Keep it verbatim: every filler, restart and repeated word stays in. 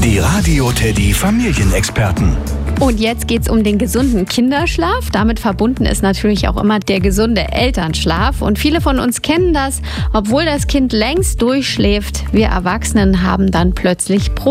Die Radio Teddy Familienexperten. Und jetzt geht's um den gesunden Kinderschlaf. Damit verbunden ist natürlich auch immer der gesunde Elternschlaf. Und viele von uns kennen das, obwohl das Kind längst durchschläft. Wir Erwachsenen haben dann plötzlich Probleme.